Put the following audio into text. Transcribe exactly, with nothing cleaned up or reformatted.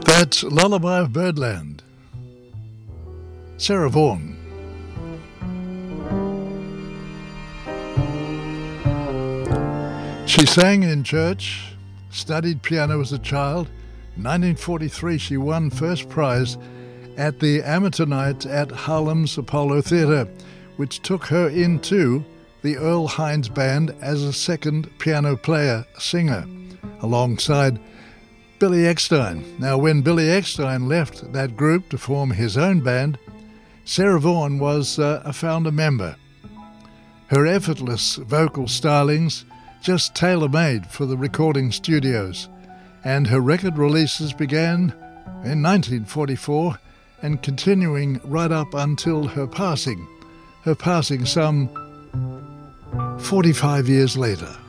That's Lullaby of Birdland. Sarah Vaughan. She sang in church, studied piano as a child. In nineteen forty-three, she won first prize at the Amateur Night at Harlem's Apollo Theatre, which took her into the Earl Hines Band as a second piano player singer, alongside Billy Eckstine. Now, when Billy Eckstine left that group to form his own band, Sarah Vaughan was uh, a founder member. Her effortless vocal stylings just tailor-made for the recording studios, and her record releases began in nineteen forty-four and continuing right up until her passing, her passing some forty-five years later.